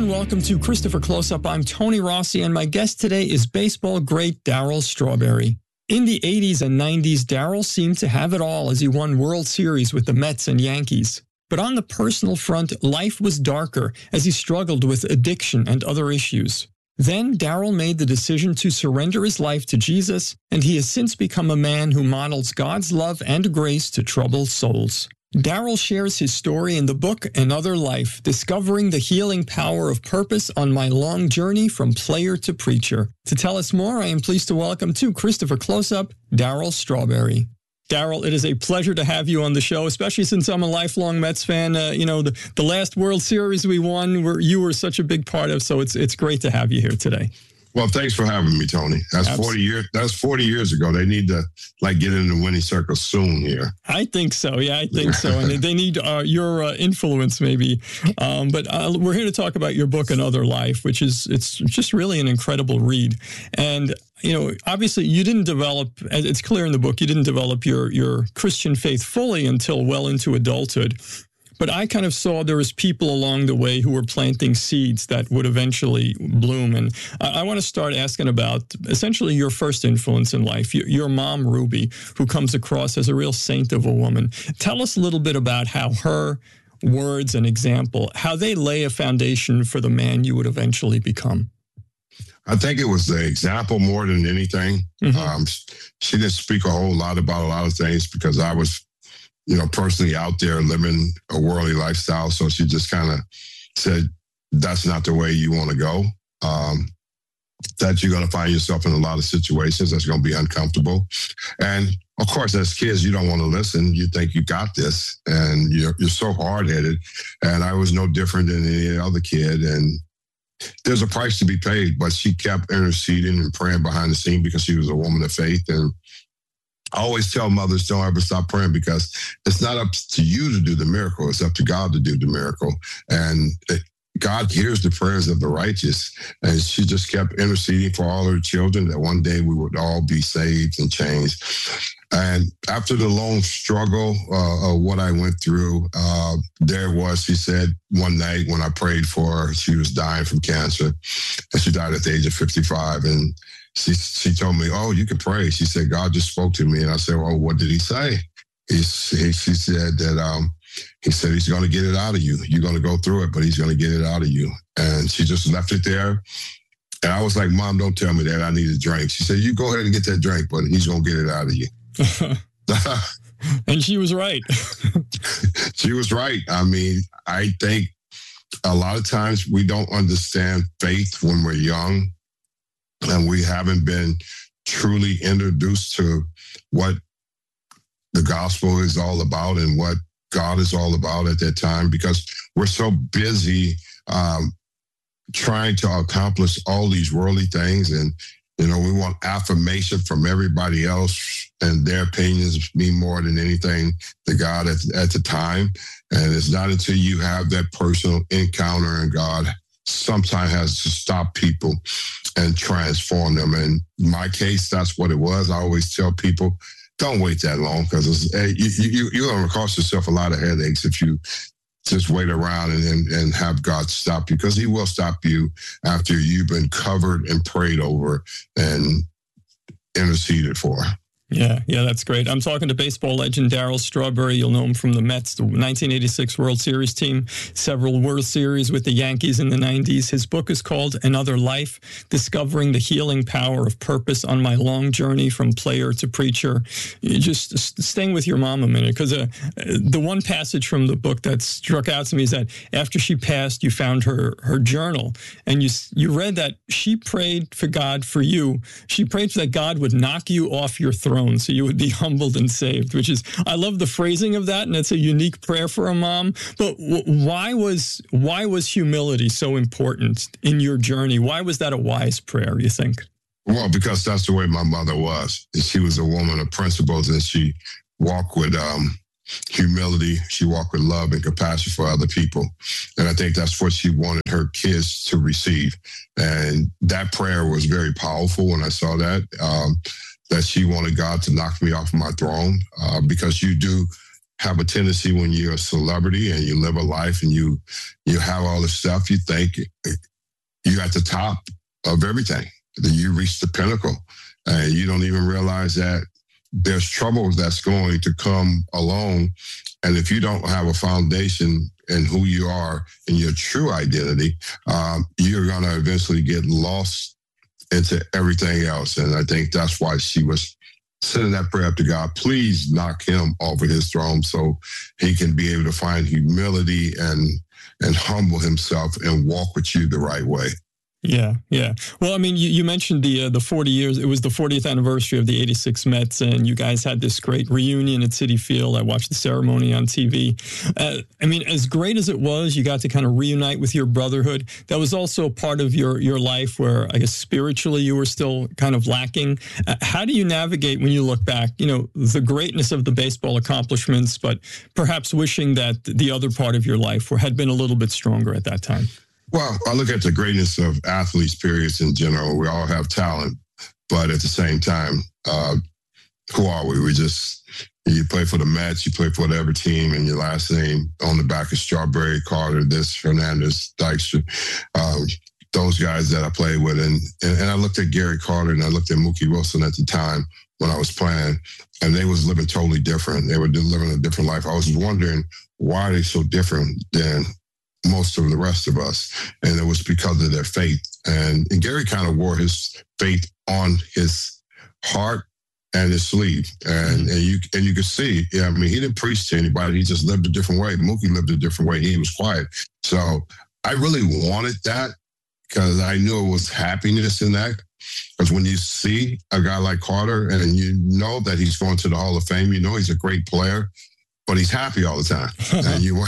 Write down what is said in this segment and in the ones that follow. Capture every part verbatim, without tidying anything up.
and welcome to Christopher Close-Up. I'm Tony Rossi, and my guest today is baseball great Darryl Strawberry. In the eighties and nineties, Darryl seemed to have it all as he won World Series with the Mets and Yankees. But on the personal front, life was darker as he struggled with addiction and other issues. Then Darryl made the decision to surrender his life to Jesus, and he has since become a man who models God's love and grace to troubled souls. Darryl shares his story in the book Another Life, Discovering the Healing Power of Purpose on My Long Journey from Player to Preacher. To tell us more, I am pleased to welcome to Christopher Close-Up, Darryl Strawberry. Darryl, it is a pleasure to have you on the show, especially since I'm a lifelong Mets fan. Uh, you know, the, the last World Series we won, were, you were such a big part of, so it's it's great to have you here today. Well, thanks for having me, Tony. That's Absolutely. forty years. That's forty years ago. They need to like get in the winning circle soon here. I think so. Yeah, I think so. And they need uh, your uh, influence, maybe. Um, but uh, we're here to talk about your book, Another Life, which is it's just really an incredible read. And you know, obviously, you didn't develop. It's clear in the book you didn't develop your your Christian faith fully until well into adulthood. But I kind of saw there was people along the way who were planting seeds that would eventually bloom. And I, I want to start asking about essentially your first influence in life, your, your mom, Ruby, who comes across as a real saint of a woman. Tell us a little bit about how her words and example, how they lay a foundation for the man you would eventually become. I think it was the example more than anything. Mm-hmm. Um, she didn't speak a whole lot about a lot of things because I was, you know, personally out there living a worldly lifestyle. So she just kind of said, that's not the way you want to go. Um, that you're going to find yourself in a lot of situations that's going to be uncomfortable. And of course, as kids, you don't want to listen. You think you got this and you're, you're so hard-headed. And I was no different than any other kid. And there's a price to be paid, but she kept interceding and praying behind the scene because she was a woman of faith. And I always tell mothers, don't ever stop praying because it's not up to you to do the miracle. It's up to God to do the miracle. And God hears the prayers of the righteous. And she just kept interceding for all her children that one day we would all be saved and changed. And after the long struggle uh, of what I went through, uh, there was, she said, one night when I prayed for her, she was dying from cancer. And she died at the age of fifty-five. And She she told me, oh, you can pray. She said, God just spoke to me. And I said, well, what did he say? He, he, she said that um, he said, he's going to get it out of you. You're going to go through it, but he's going to get it out of you. And she just left it there. And I was like, Mom, don't tell me that. I need a drink. She said, you go ahead and get that drink, but he's going to get it out of you. And she was right. She was right. I mean, I think a lot of times we don't understand faith when we're young. And we haven't been truly introduced to what the gospel is all about and what God is all about at that time because we're so busy um, trying to accomplish all these worldly things. And, you know, we want affirmation from everybody else and their opinions mean more than anything to God at, at the time. And it's not until you have that personal encounter in God sometimes has to stop people and transform them. And in my case, that's what it was. I always tell people, don't wait that long because hey, you, you, you're going to cost yourself a lot of headaches if you just wait around and, and, and have God stop you because he will stop you after you've been covered and prayed over and interceded for. Yeah, yeah, that's great. I'm talking to baseball legend Darryl Strawberry. You'll know him from the Mets, the nineteen eighty-six World Series team, several World Series with the Yankees in the nineties. His book is called Another Life, Discovering the Healing Power of Purpose on My Long Journey from Player to Preacher. You just staying with your mom a minute, because uh, the one passage from the book that struck out to me is that after she passed, you found her her journal, and you you read that she prayed for God for you. She prayed that God would knock you off your throne so you would be humbled and saved, which is, I love the phrasing of that, and it's a unique prayer for a mom. But w- why was why was humility so important in your journey? Why was that a wise prayer, you think? Well, because that's the way my mother was. She was a woman of principles, and she walked with um, humility. She walked with love and compassion for other people. And I think that's what she wanted her kids to receive. And that prayer was very powerful when I saw that. Um, that she wanted God to knock me off my throne uh, because you do have a tendency when you're a celebrity and you live a life and you you have all this stuff, you think you're at the top of everything, that you reach the pinnacle. And you don't even realize that there's trouble that's going to come along. And if you don't have a foundation in who you are and your true identity, um, you're going to eventually get lost into everything else. And I think that's why she was sending that prayer up to God. Please knock him off of his throne so he can be able to find humility and and humble himself and walk with you the right way. Yeah, yeah. Well, I mean, you, you mentioned the uh, the forty years. It was the fortieth anniversary of the eighty-six Mets, and you guys had this great reunion at Citi Field. I watched the ceremony on T V. Uh, I mean, as great as it was, you got to kind of reunite with your brotherhood. That was also part of your, your life where, I guess, spiritually you were still kind of lacking. Uh, how do you navigate when you look back, you know, the greatness of the baseball accomplishments, but perhaps wishing that the other part of your life were, had been a little bit stronger at that time? Well, I look at the greatness of athletes, periods in general. We all have talent, but at the same time, uh, who are we? We just, you play for the Mets, you play for whatever team, and your last name on the back is Strawberry, Carter, this, Hernandez, Dykstra, um, those guys that I played with. And, and, and I looked at Gary Carter and I looked at Mookie Wilson at the time when I was playing, and they was living totally different. They were living a different life. I was wondering, why are they so different than most of the rest of us? And it was because of their faith. And, and Gary kind of wore his faith on his heart and his sleeve. And, mm-hmm. and you and you could see, yeah, I mean, he didn't preach to anybody. He just lived a different way. Mookie lived a different way. He was quiet. So I really wanted that because I knew it was happiness in that. Because when you see a guy like Carter and you know that he's going to the Hall of Fame, you know he's a great player, but he's happy all the time. and you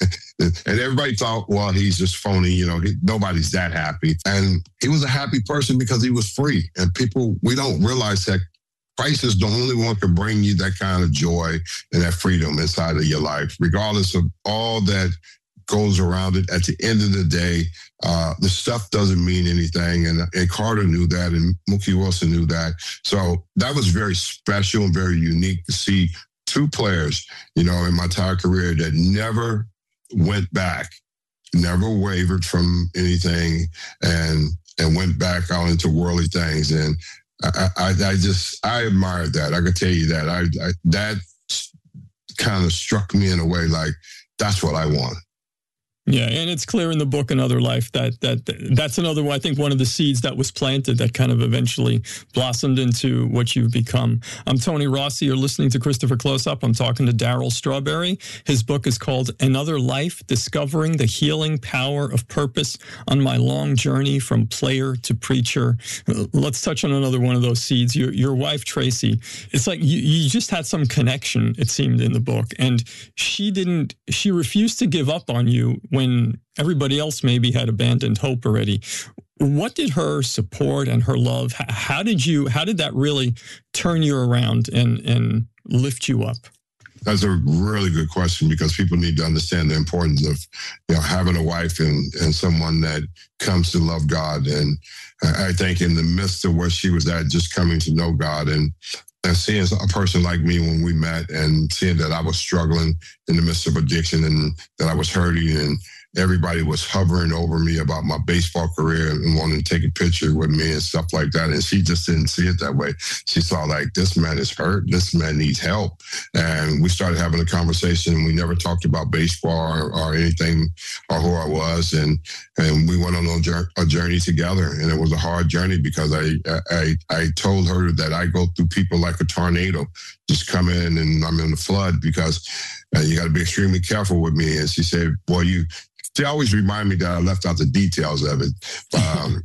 and everybody thought, well, he's just phony. You know, he, nobody's that happy. And he was a happy person because he was free. And people, we don't realize that Christ is the only one can bring you that kind of joy and that freedom inside of your life, regardless of all that goes around it. At the end of the day, uh, the stuff doesn't mean anything. And, and Carter knew that, and Mookie Wilson knew that. So that was very special and very unique to see two players, you know, in my entire career that never went back, never wavered from anything, and and went back out into worldly things. And I, I, I just, I admired that. I could tell you that. I, I that kind of struck me in a way like, that's what I want. Yeah, and it's clear in the book Another Life that that that's another, I think, one of the seeds that was planted that kind of eventually blossomed into what you've become. I'm Tony Rossi. You're listening to Christopher Close Up. I'm talking to Darryl Strawberry. His book is called Another Life, Discovering the Healing Power of Purpose on My Long Journey from Player to Preacher. Let's touch on another one of those seeds. Your your wife, Tracy, it's like you, you just had some connection, it seemed, in the book. And she didn't, she refused to give up on you when everybody else maybe had abandoned hope already. What did her support and her love, how did you, how did that really turn you around and, and lift you up? That's a really good question, because people need to understand the importance of, you know, having a wife and, and someone that comes to love God. And I think in the midst of where she was at, just coming to know God and And seeing a person like me when we met, and seeing that I was struggling in the midst of addiction and that I was hurting, and everybody was hovering over me about my baseball career and wanting to take a picture with me and stuff like that. And she just didn't see it that way. She saw, like, this man is hurt. This man needs help. And we started having a conversation. We never talked about baseball or, or anything or who I was. And and we went on a journey together. And it was a hard journey because I, I, I told her that I go through people like a tornado, just come in and I'm in the flood, because uh, you got to be extremely careful with me. And she said, boy, you, she always remind me that I left out the details of it. Um,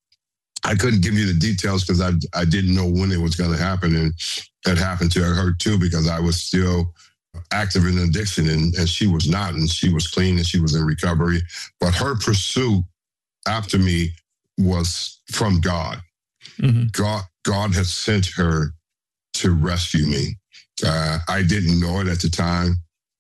I couldn't give you the details because I, I didn't know when it was going to happen. And it happened to her too, because I was still active in addiction, and, and she was not, and she was clean and she was in recovery. But her pursuit after me was from God. Mm-hmm. God, God had sent her to rescue me. Uh, I didn't know it at the time,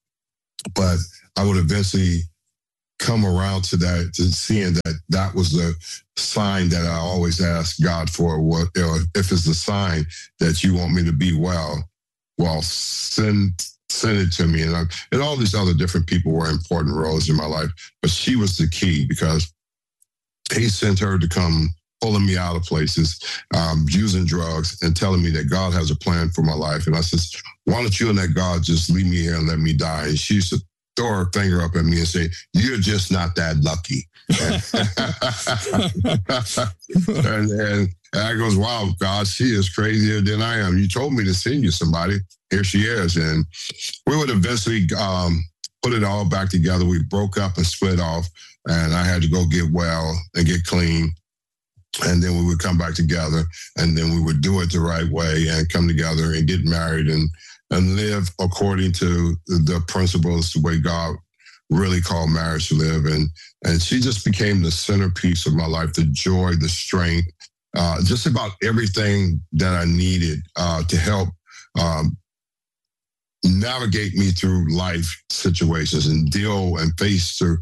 but I would eventually come around to that, to seeing that that was the sign that I always ask God for. What, you know, if it's the sign that you want me to be well, well, send sent it to me. And, I, and all these other different people were important roles in my life. But she was the key because he sent her to come pulling me out of places, um, using drugs and telling me that God has a plan for my life. And I said, why don't you and that God just leave me here and let me die? And she used to throw her finger up at me and say, you're just not that lucky. and, and, and I goes, wow, God, she is crazier than I am. You told me to send you somebody. Here she is. And we would eventually um, put it all back together. We broke up and split off, and I had to go get well and get clean. And then we would come back together, and then we would do it the right way and come together and get married and and live according to the principles, the way God really called marriage to live. And and she just became the centerpiece of my life, the joy, the strength, uh, just about everything that I needed uh, to help um, navigate me through life situations and deal and face through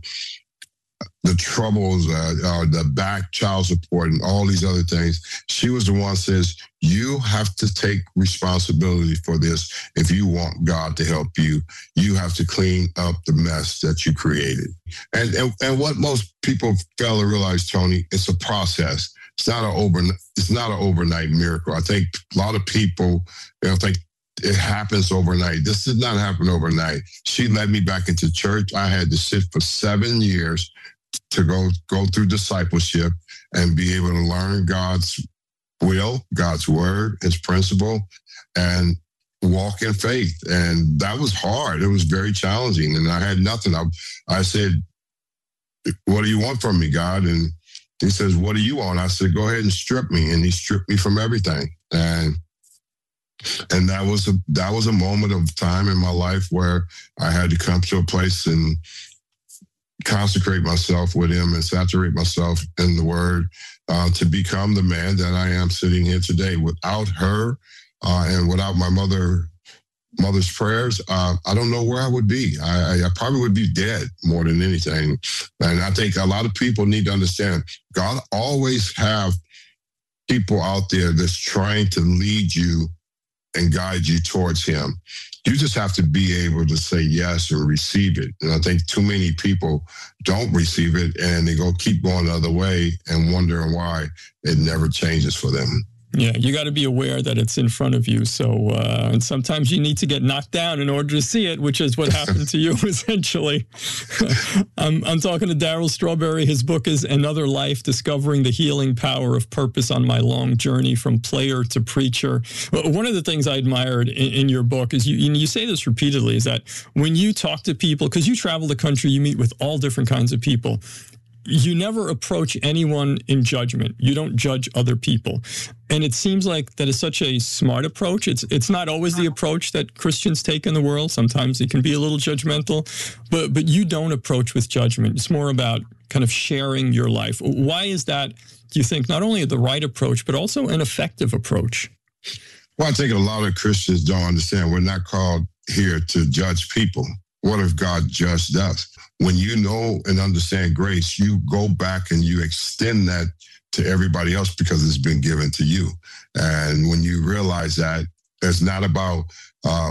the troubles, uh, uh, the back child support and all these other things. She was the one that says, you have to take responsibility for this. If you want God to help you, you have to clean up the mess that you created. And, and, and what most people fail to realize, Tony, it's a process. It's not an over, it's not an overnight miracle. I think a lot of people, you know, think it happens overnight. This did not happen overnight. She led me back into church. I had to sit for seven years to go go through discipleship and be able to learn God's will, God's word, his principle, and walk in faith. And that was hard. It was very challenging. And I had nothing. I, I said, what do you want from me, God? And he says, what do you want? I said, go ahead and strip me. And he stripped me from everything. And and that was a that was a moment of time in my life where I had to come to a place and consecrate myself with him and saturate myself in the word uh, to become the man that I am sitting here today. Without her uh, and without my mother, mother's prayers, uh, I don't know where I would be. I, I probably would be dead more than anything. And I think a lot of people need to understand God always have people out there that's trying to lead you and guide you towards him. You just have to be able to say yes and receive it. And I think too many people don't receive it and they go keep going the other way and wondering why it never changes for them. Yeah, you got to be aware that it's in front of you. So, uh, and sometimes you need to get knocked down in order to see it, which is what happened to you, essentially. I'm, I'm talking to Darryl Strawberry. His book is Another Life, Discovering the Healing Power of Purpose on My Long Journey from Player to Preacher. One of the things I admired in, in your book is, you, and you say this repeatedly, is that when you talk to people, because you travel the country, you meet with all different kinds of people, you never approach anyone in judgment. You don't judge other people. And it seems like that is such a smart approach. It's it's not always the approach that Christians take in the world. Sometimes it can be a little judgmental, but but you don't approach with judgment. It's more about kind of sharing your life. Why is that, do you think, not only the right approach, but also an effective approach? Well, I think a lot of Christians don't understand we're not called here to judge people. What if God judged us? When you know and understand grace, you go back and you extend that to everybody else because it's been given to you. And when you realize that, it's not about uh,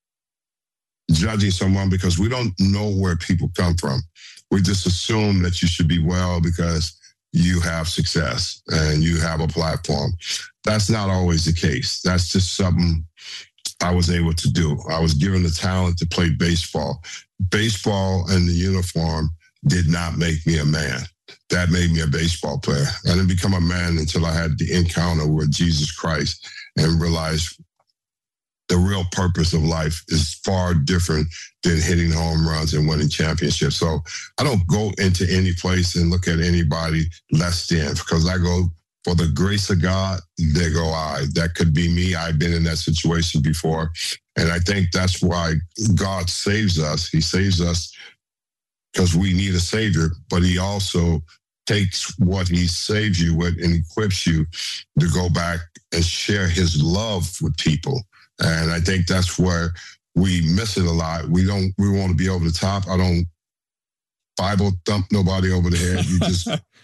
judging someone because we don't know where people come from. We just assume that you should be well because you have success and you have a platform. That's not always the case. That's just something I was able to do. I was given the talent to play baseball. Baseball and the uniform did not make me a man. That made me a baseball player. I didn't become a man until I had the encounter with Jesus Christ and realized the real purpose of life is far different than hitting home runs and winning championships. So I don't go into any place and look at anybody less than, because I go, for the grace of God, there go I. That could be me. I've been in that situation before. And I think that's why God saves us. He saves us because we need a savior, but he also takes what he saves you with and equips you to go back and share his love with people. And I think that's where we miss it a lot. We don't, we want to be over the top. I don't Bible thump nobody over the head. You just